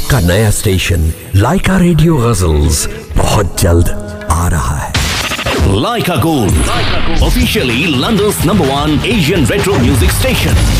आपका नया स्टेशन लाइका रेडियो गजल्स बहुत जल्द आ रहा है। Laika Gold, officially London's #1 Asian retro music station.